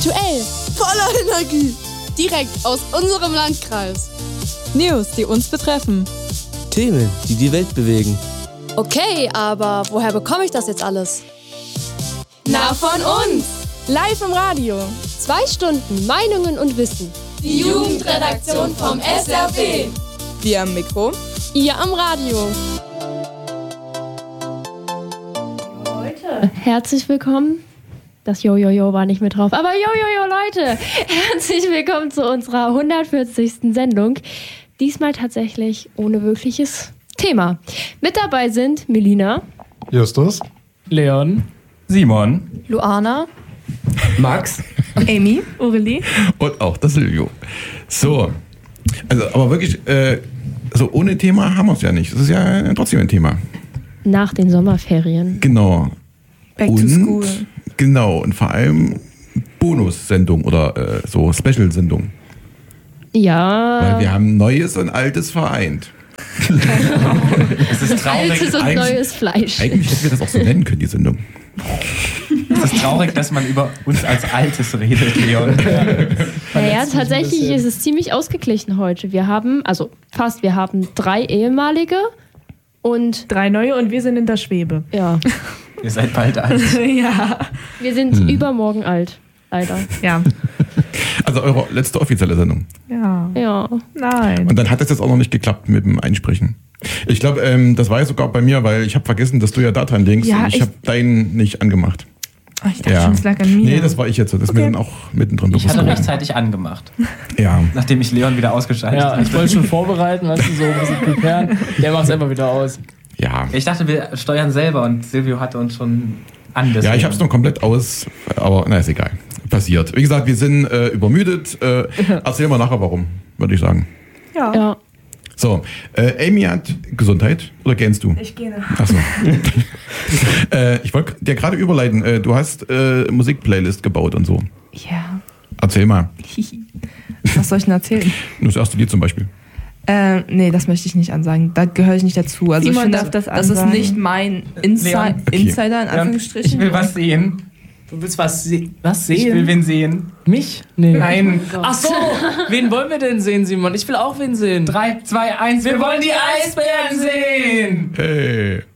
Aktuell. Voller Energie. Direkt aus unserem Landkreis. News, die uns betreffen. Themen, die die Welt bewegen. Okay, aber woher bekomme ich das jetzt alles? Na, von uns. Live im Radio. 2 Stunden Meinungen und Wissen. Die Jugendredaktion vom SRP. Wir am Mikro. Ihr am Radio. Leute, herzlich willkommen. Das Jojojo war nicht mit drauf, aber Jojojo, Leute, herzlich willkommen zu unserer 140. Sendung. Diesmal tatsächlich ohne wirkliches Thema. Mit dabei sind Melina, Justus, Leon, Simon, Luana, Max, Amy, Aurelie und auch das Silvio. So, also aber wirklich, so ohne Thema haben wir es ja nicht. Das ist ja trotzdem ein Thema. nach den Sommerferien. Genau. Back to school. Genau, und vor allem Bonussendung oder so Special-Sendung. Ja. Weil wir haben Neues und Altes vereint. Es ist traurig. Altes und neues Fleisch. Eigentlich hätten wir das auch so nennen können, die Sendung. Es ist traurig, dass man über uns als Altes redet, Leon. Naja, tatsächlich ist es ziemlich ausgeglichen heute. Wir haben 3 ehemalige und 3 neue und wir sind in der Schwebe. ja, Ihr seid bald alt. Ja. wir sind übermorgen alt. Leider. Ja. Also eure letzte offizielle Sendung. Ja. Ja. Nein. Und dann hat es jetzt auch noch nicht geklappt mit dem Einsprechen. Ich glaube, das war ja sogar bei mir, weil ich habe vergessen, dass du ja da dran denkst Ja, und ich habe deinen nicht angemacht. Oh, ich dachte schon, es lag an mir. Nee, das war ich jetzt. Das ist mir dann auch mittendrin Ich bewusst hatte geworden. rechtzeitig angemacht, Ja. nachdem ich Leon wieder ausgeschaltet Ja, hatte. ich wollte schon vorbereiten, weißt du, so ein bisschen preparen. Der macht es einfach wieder aus. Ja. Ich dachte, wir steuern selber und Silvio hatte uns schon an. Ja, ich habe es noch komplett aus, aber na, ist egal. Passiert. Wie gesagt, wir sind übermüdet. Erzähl mal nachher warum, würde ich sagen. Ja. Ja. So, Amy hat Gesundheit oder gähnst du? Ich gehe. Achso. Ich wollte dir gerade überleiten. Du hast Musikplaylist gebaut und so. Ja. Erzähl mal. Was soll ich denn erzählen? Nur das erste Lied zum Beispiel. Nee, das möchte ich nicht ansagen. Da gehöre ich nicht dazu. Also Simon ich darf finde, das das ist ansagen. nicht mein Leon. Insider in Leon, Anführungsstrichen. ich will was sehen. Du willst was sehen? Was Ich will sehen? wen sehen. Mich? Nee. Nein. Ach so, wen wollen wir denn sehen, Simon? Ich will auch wen sehen. 3, 2, 1. Wir wollen die Eisbären sehen. Hey.